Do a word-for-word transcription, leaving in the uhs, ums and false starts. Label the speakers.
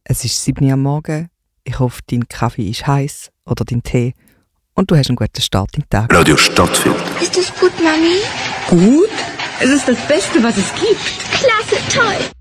Speaker 1: Es ist sieben Uhr am Morgen. Ich hoffe, dein Kaffee ist heiß oder dein Tee und du hast einen guten Start in den Tag.
Speaker 2: Radio Stadtfilter.
Speaker 3: Ist das gut, Mami?
Speaker 4: Gut? Es ist das Beste, was es gibt.
Speaker 3: Klasse, toll.